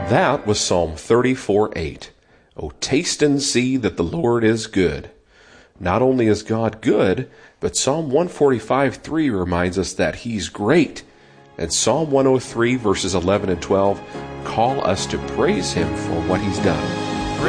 That was Psalm 34:8. Oh, taste and see that the Lord is good. Not only is God good, but Psalm 145:3 reminds us that He's great. And Psalm 103 verses 11 and 12 call us to praise Him for what He's done.